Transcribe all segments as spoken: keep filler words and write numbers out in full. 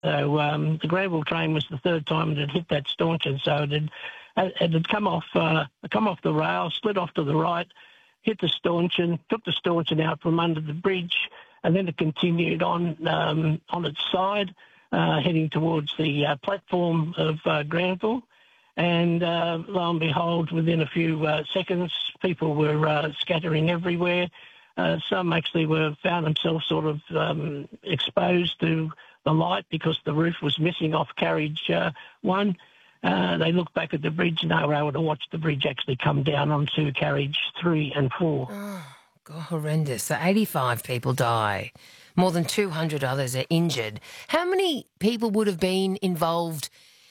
So um, the Granville train was the third time it had hit that stanchion. So it had, it had come off uh, come off the rail, slid off to the right, hit the stanchion, took the stanchion out from under the bridge, and then it continued on um, on its side, uh, heading towards the uh, platform of uh, Granville. And uh, lo and behold, within a few uh, seconds, people were uh, scattering everywhere. Uh, some actually were found themselves sort of um, exposed to the light because the roof was missing off carriage uh, one. Uh, they looked back at the bridge and they were able to watch the bridge actually come down onto carriage three and four. Oh, God, horrendous. So eighty-five people die. More than two hundred others are injured. How many people would have been involved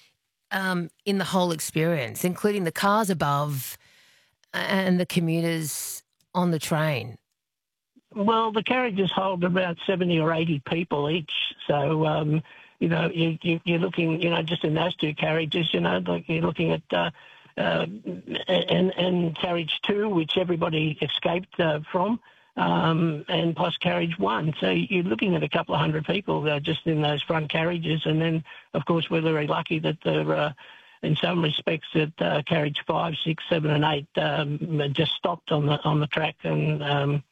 um, in the whole experience, including the cars above and the commuters on the train? Well, the carriages hold about seventy or eighty people each. So, um, you know, you, you, you're looking, you know, just in those two carriages, you know, like you're looking at, uh, uh, and, and carriage two, which everybody escaped uh, from, um, and plus carriage one. So you're looking at a couple of hundred people uh, just in those front carriages. And then, of course, we're very lucky that they're, uh, in some respects, that uh, carriage five, six, seven, and eight um, just stopped on the on the track, and um,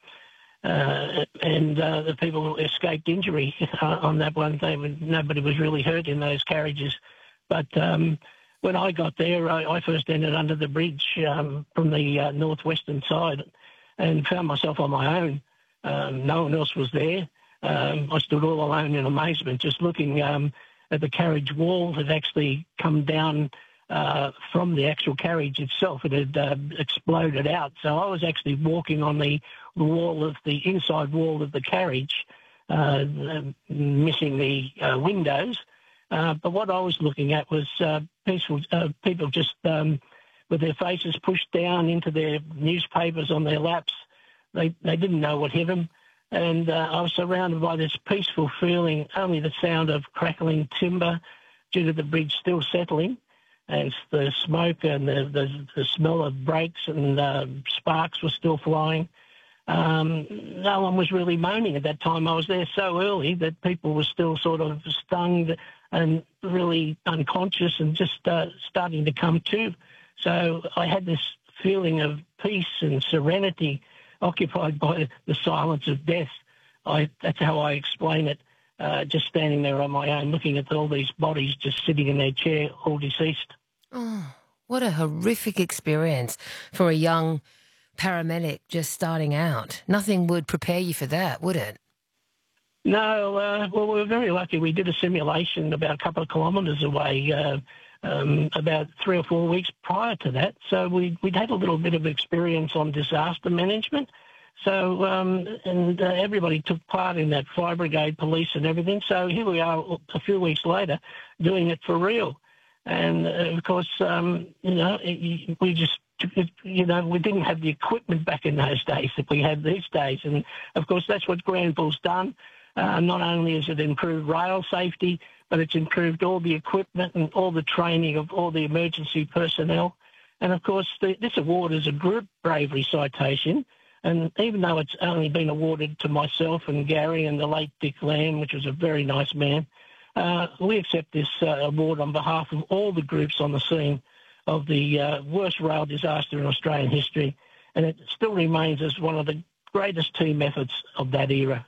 uh, and uh, the people escaped injury on that one. They were, nobody was really hurt in those carriages. But um, when I got there, I, I first entered under the bridge um, from the uh, northwestern side, and found myself on my own. Um, no one else was there. Um, I stood all alone in amazement, just looking um, at the carriage wall that actually come down uh, from the actual carriage itself. It had uh, exploded out. So I was actually walking on the wall of the inside wall of the carriage, uh, missing the uh, windows. Uh, but what I was looking at was uh, peaceful uh, people just um, with their faces pushed down into their newspapers on their laps. They they didn't know what hit them. And uh, I was surrounded by this peaceful feeling, only the sound of crackling timber due to the bridge still settling, and the smoke and the, the, the smell of brakes and uh, sparks were still flying. Um, no one was really moaning at that time. I was there so early that people were still sort of stunned and really unconscious and just uh, starting to come to. So I had this feeling of peace and serenity occupied by the silence of death. I, that's how I explain it, uh, just standing there on my own, looking at all these bodies just sitting in their chair, all deceased. Oh, what a horrific experience for a young paramedic just starting out. Nothing would prepare you for that, would it? No, uh, well, we were very lucky. We did a simulation about a couple of kilometres away uh, um, about three or four weeks prior to that. So we, we'd had a little bit of experience on disaster management. So, um, and uh, everybody took part in that, fire brigade, police and everything. So here we are a few weeks later doing it for real. And, uh, of course, um, you know, it, we just, you know, we didn't have the equipment back in those days that we have these days. And, of course, that's what Granville's done. Uh, not only has it improved rail safety, but it's improved all the equipment and all the training of all the emergency personnel. And, of course, the, this award is a group bravery citation. And even though it's only been awarded to myself and Gary and the late Dick Lamb, which was a very nice man, uh, we accept this uh, award on behalf of all the groups on the scene of the uh, worst rail disaster in Australian history. And it still remains as one of the greatest team efforts of that era.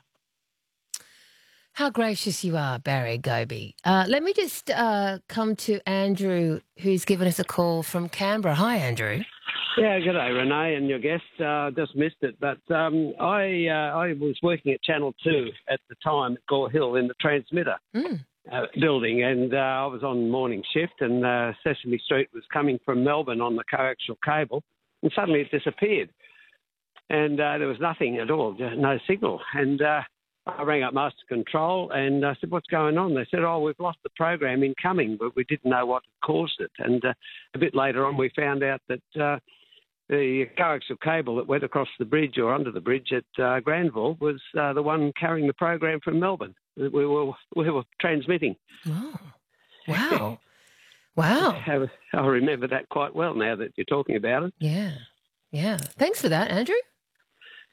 How gracious you are, Barry Gobi. Uh, let me just uh, come to Andrew, who's given us a call from Canberra. Hi, Andrew. Yeah, good day, Renee and your guest. Uh, just missed it, but um, I uh, I was working at Channel two at the time at Gore Hill in the transmitter Mm. uh, building, and uh, I was on morning shift, and uh, Sesame Street was coming from Melbourne on the coaxial cable, and suddenly it disappeared, and uh, there was nothing at all, no signal, and uh, I rang up Master Control and I said, what's going on? They said, oh, we've lost the program incoming, but we didn't know what had caused it. And uh, a bit later on, we found out that uh, the coaxial cable that went across the bridge or under the bridge at uh, Granville was uh, the one carrying the program from Melbourne that we were, we were transmitting. Oh, wow. Wow. I, I remember that quite well now that you're talking about it. Yeah, yeah. Thanks for that, Andrew.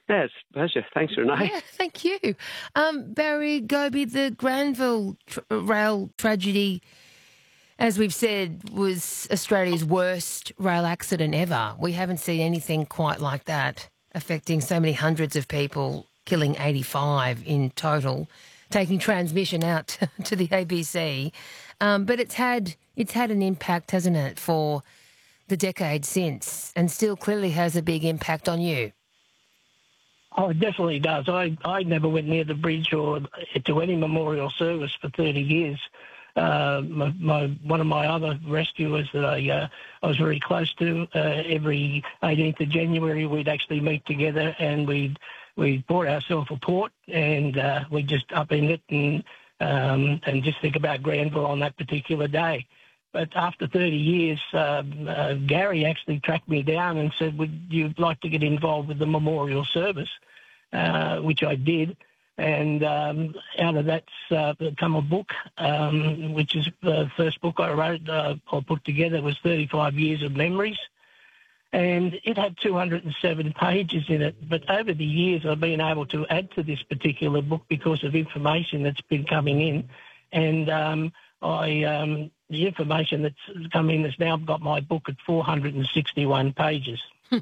Yeah, it's a pleasure. Thanks, Renee. Yeah, thank you. Um, Barry Gobi, the Granville tr- rail tragedy, as we've said, was Australia's worst rail accident ever. We haven't seen anything quite like that, affecting so many hundreds of people, killing eighty-five in total, taking transmission out to, to the A B C. Um, but it's had it's had an impact, hasn't it, for the decade since, and still clearly has a big impact on you. Oh, it definitely does. I, I never went near the bridge or to any memorial service for thirty years. Uh, my, my, one of my other rescuers that I, uh, I was very close to, uh, every eighteenth of January we'd actually meet together and we'd, we'd pour ourselves a port and uh, we'd just upend it and, um, and just think about Granville on that particular day. But after thirty years, um, uh, Gary actually tracked me down and said, would you like to get involved with the memorial service? Uh, which I did. And um, out of that's uh, come a book, um, which is the first book I wrote uh, or put together was thirty-five Years of Memories. And it had two hundred seven pages in it. But over the years, I've been able to add to this particular book because of information that's been coming in. And um, I, um, the information that's come in has now got my book at four hundred sixty-one pages.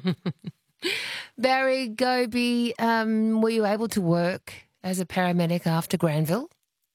Barry Gobi, um, were you able to work as a paramedic after Granville?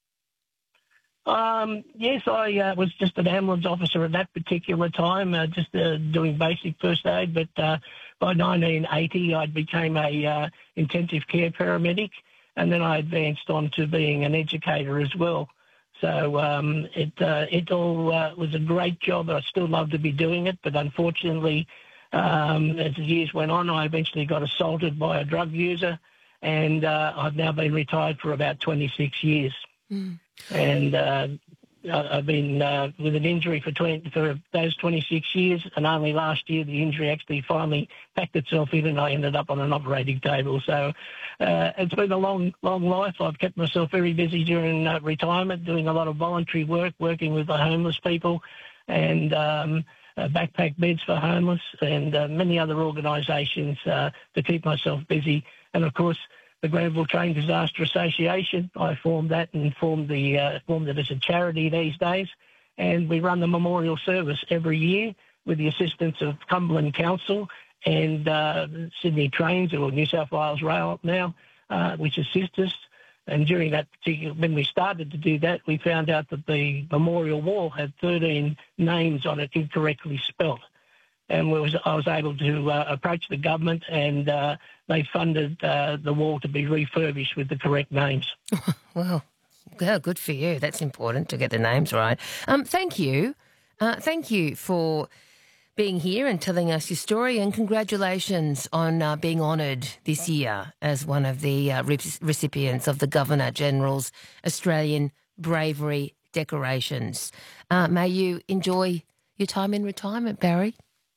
Um, yes, I uh, was just an ambulance officer at that particular time, uh, just uh, doing basic first aid. But uh, by nineteen eighty, I became a uh, intensive care paramedic, and then I advanced on to being an educator as well. So um, it uh, it all uh, was a great job. I still love to be doing it, but unfortunately, um, as the years went on, I eventually got assaulted by a drug user, and uh, I've now been retired for about twenty-six years. Mm. And uh, I've been uh, with an injury for twenty, for those twenty-six years, and only last year the injury actually finally packed itself in, and I ended up on an operating table. So uh, it's been a long, long life. I've kept myself very busy during uh, retirement, doing a lot of voluntary work, working with the homeless people, and um, uh, backpack beds for homeless, and uh, many other organisations uh, to keep myself busy. And of course, the Granville Train Disaster Association, I formed that and formed the uh, formed it as a charity these days. And we run the memorial service every year with the assistance of Cumberland Council and uh, Sydney Trains, or New South Wales Rail now, uh, which assist us. And during that particular, when we started to do that, we found out that the memorial wall had thirteen names on it incorrectly spelt. And we was, I was able to uh, approach the government, and uh, they funded uh, the wall to be refurbished with the correct names. Well, yeah, good for you. That's important to get the names right. Um, thank you. Uh, thank you for being here and telling us your story, and congratulations on uh, being honoured this year as one of the uh, recipients of the Governor-General's Australian Bravery Decorations. Uh, may you enjoy your time in retirement, Barry.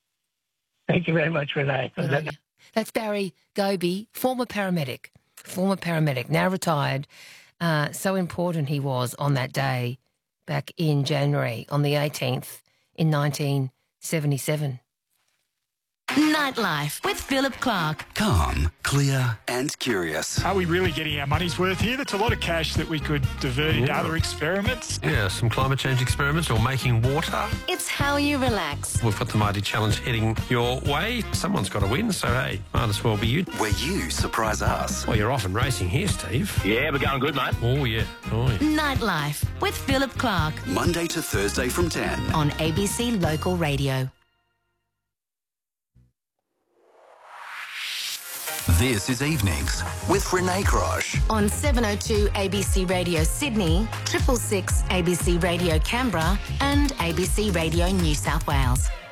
Thank you very much, Renee. That's Barry Gobi, former paramedic, former paramedic, now retired. Uh, so important he was on that day back in January, on the eighteenth in nineteen seventy-seven. Nightlife with Philip Clark. Calm, clear and curious. Are we really getting our money's worth here? That's a lot of cash that we could divert into other experiments. Yeah, some climate change experiments or making water. It's how you relax. We've got the Mighty Challenge heading your way. Someone's got to win, so hey, might as well be you. Where you surprise us. Well, you're off and racing here, Steve. Yeah, we're going good, mate. Oh, yeah. Oh, yeah. Nightlife with Philip Clark. Monday to Thursday from ten. On A B C Local Radio. This is Evenings with Renee Crosh. On seven oh two A B C Radio Sydney, triple six A B C Radio Canberra and A B C Radio New South Wales.